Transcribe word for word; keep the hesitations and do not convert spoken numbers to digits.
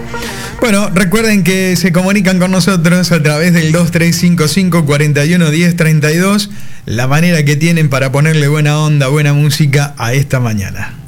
Bueno, recuerden que se comunican con nosotros a través del dos tres cinco cinco, cuatro uno, diez, treinta y dos, la manera que tienen para ponerle buena onda, buena música a esta mañana.